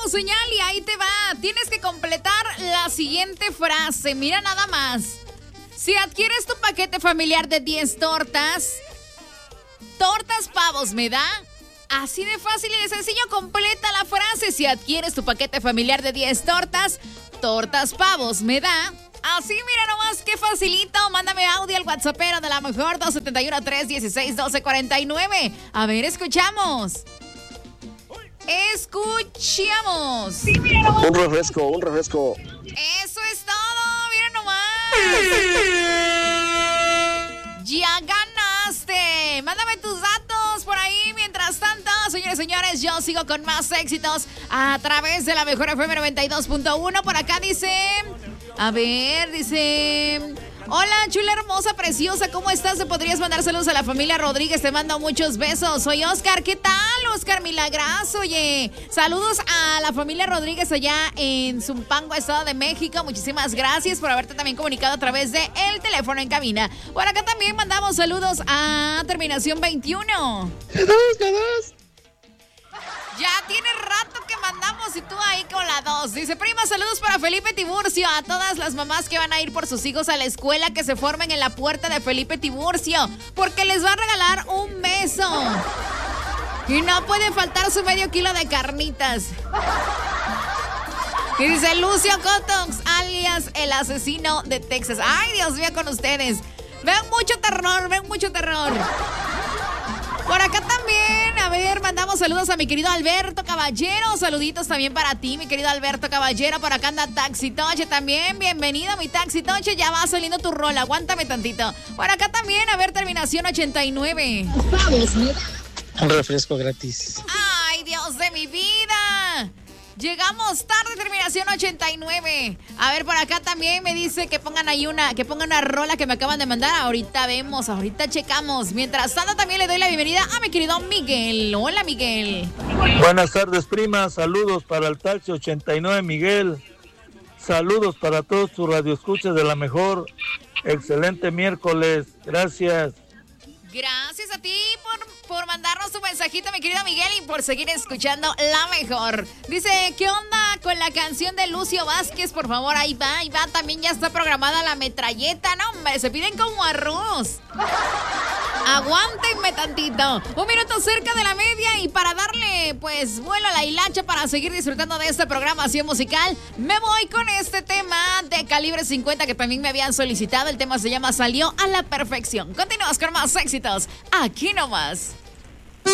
tu señal y ahí te va. Tienes que completar la siguiente frase. Mira nada más. Si adquieres tu paquete familiar de 10 tortas, tortas pavos me da. Así de fácil y de sencillo, completa la frase. Si adquieres tu paquete familiar de 10 tortas, tortas pavos me da. Así, mira nomás, qué facilito. Mándame audio al WhatsAppero de la mejor 271-316-1249. A ver, escuchamos. Escuchamos. Sí, mira nomás. Un refresco. Eso es todo, mira nomás. Ya ganaste. Mándame tus datos por ahí. Mientras tanto, señores y señores, yo sigo con más éxitos a través de la mejor FM 92.1. Por acá dice... A ver, dice... Hola, chula, hermosa, preciosa, ¿cómo estás? ¿Te podrías mandar saludos a la familia Rodríguez? Te mando muchos besos. Soy Oscar. ¿Qué tal, Oscar Milagrazo? Oye, saludos a la familia Rodríguez allá en Zumpango, Estado de México. Muchísimas gracias por haberte también comunicado a través de el teléfono en cabina. Por acá también mandamos saludos a terminación 21. ¡Dos! Ya tiene rato que mandamos y tú ahí con la 2. Dice, prima, saludos para Felipe Tiburcio. A todas las mamás que van a ir por sus hijos a la escuela, que se formen en la puerta de Felipe Tiburcio, porque les va a regalar un beso. Y no puede faltar su medio kilo de carnitas. Y dice Lucio Cotox, alias el asesino de Texas. Ay, Dios mío, con ustedes. Ven mucho terror. Por acá también, a ver, mandamos saludos a mi querido Alberto Caballero. Saluditos también para ti, mi querido Alberto Caballero. Por acá anda Taxi Toche también. Bienvenido, mi Taxi Toche. Ya va saliendo tu rol, aguántame tantito. Por acá también, a ver, terminación 89. Un refresco gratis. Ay, Dios de mi vida. Llegamos tarde, terminación 89. A ver, por acá también me dice que pongan ahí que pongan una rola que me acaban de mandar. Ahorita vemos, ahorita checamos. Mientras tanto, también le doy la bienvenida a mi querido Miguel. Hola, Miguel. Buenas tardes, prima. Saludos para el Taxi 89, Miguel. Saludos para todos tus radioescuchas de la mejor. Excelente miércoles. Gracias. Gracias a ti por mandarnos tu mensajito, mi querido Miguel, y por seguir escuchando la mejor. Dice, ¿qué onda con la canción de Lucio Vázquez? Por favor, ahí va. También ya está programada la metralleta. No, hombre, se piden como arroz. Aguántenme tantito. Un minuto cerca de la media y para darle, pues, vuelo a la hilacha para seguir disfrutando de esta programación musical, me voy con este tema de Calibre 50 que también me habían solicitado. El tema se llama Salió a la Perfección. Continuamos con más éxitos aquí nomás.